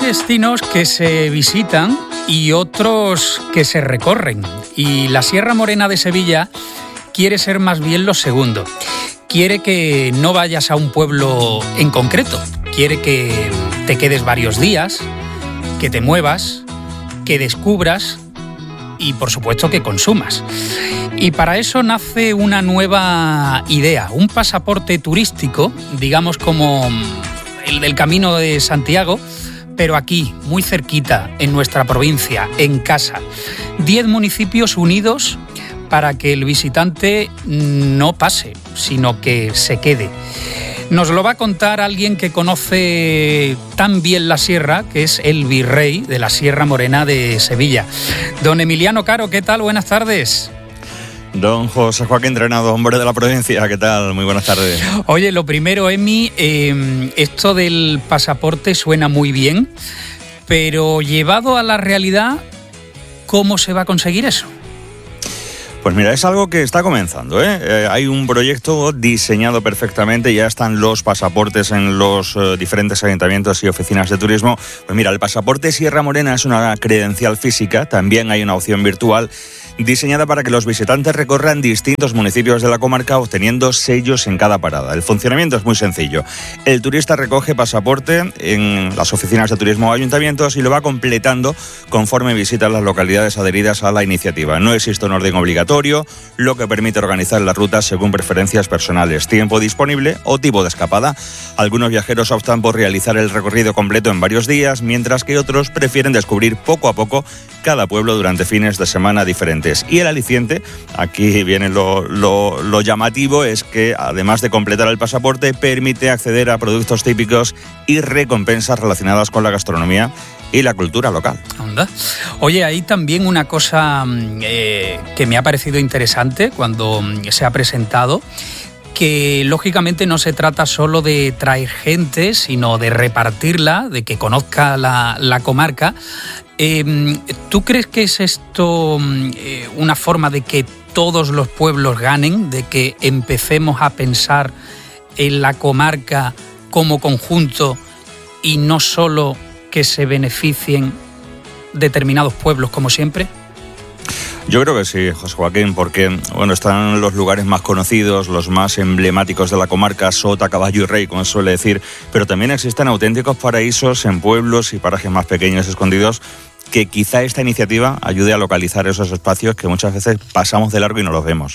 destinos que se visitan y otros que se recorren. Y la Sierra Morena de Sevilla quiere ser más bien lo segundo. Quiere que no vayas a un pueblo en concreto. Quiere que te quedes varios días, que te muevas, que descubras y, por supuesto, que consumas. Y para eso nace una nueva idea, un pasaporte turístico, digamos como el del Camino de Santiago, pero aquí, muy cerquita, en nuestra provincia, en casa. 10 municipios unidos para que el visitante no pase, sino que se quede. Nos lo va a contar alguien que conoce tan bien la sierra, que es el virrey de la Sierra Morena de Sevilla. Don Emiliano Caro, ¿qué tal? Buenas tardes. Don José Joaquín Trenado, hombre de la provincia, ¿qué tal? Muy buenas tardes. Oye, lo primero, Emi, esto del pasaporte suena muy bien, pero llevado a la realidad, ¿cómo se va a conseguir eso? Pues mira, es algo que está comenzando, hay un proyecto diseñado perfectamente, ya están los pasaportes en los diferentes ayuntamientos y oficinas de turismo. Pues mira, el pasaporte Sierra Morena es una credencial física, también hay una opción virtual diseñada para que los visitantes recorran distintos municipios de la comarca obteniendo sellos en cada parada. El funcionamiento es muy sencillo. El turista recoge pasaporte en las oficinas de turismo o ayuntamientos y lo va completando conforme visita las localidades adheridas a la iniciativa. No existe un orden obligatorio, lo que permite organizar las rutas según preferencias personales, tiempo disponible o tipo de escapada. Algunos viajeros optan por realizar el recorrido completo en varios días, mientras que otros prefieren descubrir poco a poco cada pueblo durante fines de semana diferentes. Y el aliciente, aquí viene lo llamativo, es que además de completar el pasaporte, permite acceder a productos típicos y recompensas relacionadas con la gastronomía y la cultura local. ¿Onda? Oye, hay también una cosa que me ha parecido interesante cuando se ha presentado, que lógicamente no se trata solo de traer gente, sino de repartirla, de que conozca la comarca. ¿Tú crees que es esto una forma de que todos los pueblos ganen, de que empecemos a pensar en la comarca como conjunto y no solo que se beneficien determinados pueblos como siempre? Yo creo que sí, José Joaquín, porque están los lugares más conocidos, los más emblemáticos de la comarca, Sota, Caballo y Rey, como se suele decir, pero también existen auténticos paraísos en pueblos y parajes más pequeños escondidos que quizá esta iniciativa ayude a localizar esos espacios que muchas veces pasamos de largo y no los vemos.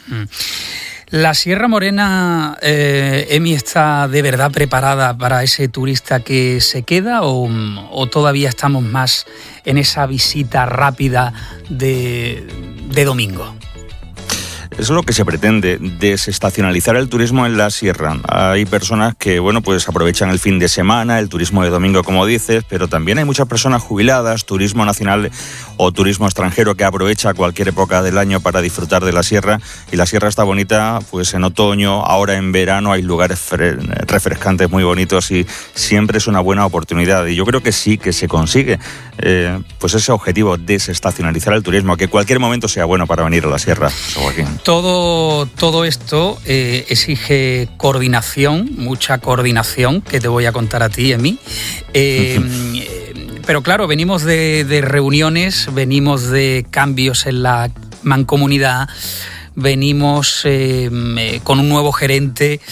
¿La Sierra Morena, Emi, está de verdad preparada para ese turista que se queda o todavía estamos más en esa visita rápida de domingo? Es lo que se pretende, desestacionalizar el turismo en la sierra. Hay personas que, pues aprovechan el fin de semana, el turismo de domingo, como dices, pero también hay muchas personas jubiladas, turismo nacional o turismo extranjero que aprovecha cualquier época del año para disfrutar de la sierra. Y la sierra está bonita, pues en otoño, ahora en verano hay lugares refrescantes muy bonitos y siempre es una buena oportunidad. Y yo creo que sí que se consigue, pues ese objetivo, desestacionalizar el turismo, que cualquier momento sea bueno para venir a la sierra, Joaquín. Todo esto exige coordinación, mucha coordinación, que te voy a contar a ti, Emi. Pero claro, venimos de reuniones, venimos de cambios en la mancomunidad, venimos con un nuevo gerente.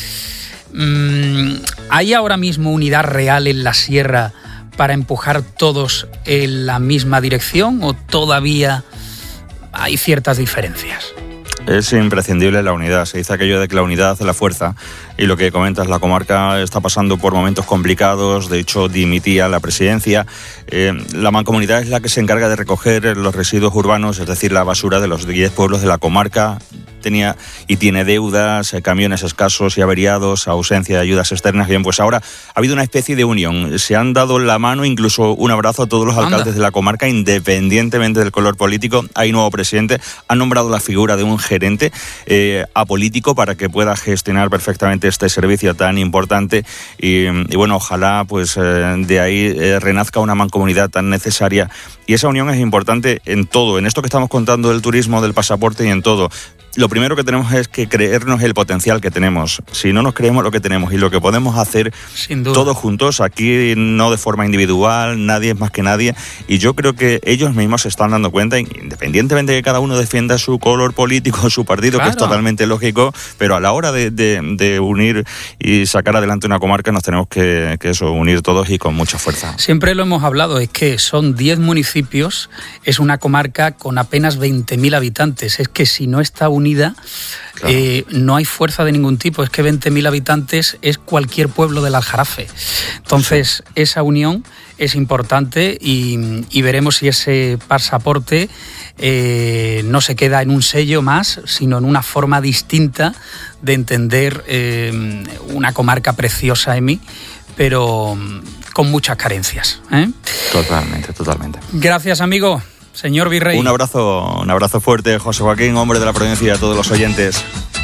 ¿Hay ahora mismo unidad real en la sierra para empujar todos en la misma dirección o todavía hay ciertas diferencias? Es imprescindible la unidad. Se dice aquello de que la unidad hace la fuerza. Y lo que comentas, la comarca está pasando por momentos complicados. De hecho, dimitía la presidencia. La mancomunidad es la que se encarga de recoger los residuos urbanos, es decir, la basura de los 10 pueblos de la comarca. Tenía y tiene deudas, camiones escasos y averiados, ausencia de ayudas externas. Bien, pues ahora ha habido una especie de unión. Se han dado la mano, incluso un abrazo a todos los alcaldes de la comarca, independientemente del color político. Hay nuevo presidente. Han nombrado la figura de un gerente apolítico para que pueda gestionar perfectamente este servicio tan importante. Y ojalá pues de ahí renazca una mancomunidad tan necesaria. Y esa unión es importante en todo, en esto que estamos contando del turismo, del pasaporte y en todo. lo primero que tenemos es que creernos el potencial que tenemos. Si no nos creemos lo que tenemos y lo que podemos hacer todos juntos, aquí no de forma individual, nadie es más que nadie, y yo creo que ellos mismos se están dando cuenta, independientemente de que cada uno defienda su color político, su partido, claro, que es totalmente lógico, pero a la hora de unir y sacar adelante una comarca nos tenemos que unir todos y con mucha fuerza. Siempre lo hemos hablado, es que son 10 municipios, es una comarca con apenas 20.000 habitantes, es que si no está unida, claro, no hay fuerza de ningún tipo. Es que 20.000 habitantes es cualquier pueblo del Aljarafe. Entonces, sí, esa unión es importante y veremos si ese pasaporte no se queda en un sello más, sino en una forma distinta de entender una comarca preciosa, Emi, pero con muchas carencias. Totalmente. Gracias, amigo. Señor Virrey. Un abrazo fuerte, José Joaquín, hombre de la provincia, y a todos los oyentes.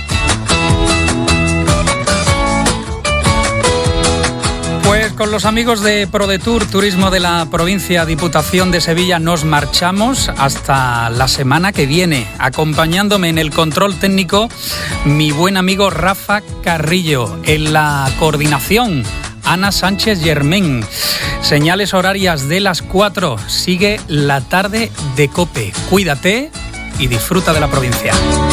Pues con los amigos de ProDetour, Turismo de la Provincia, Diputación de Sevilla, nos marchamos hasta la semana que viene. Acompañándome en el control técnico, mi buen amigo Rafa Carrillo. En la coordinación, Ana Sánchez Germén. Señales horarias de las 4. Sigue la tarde de COPE. Cuídate y disfruta de la provincia.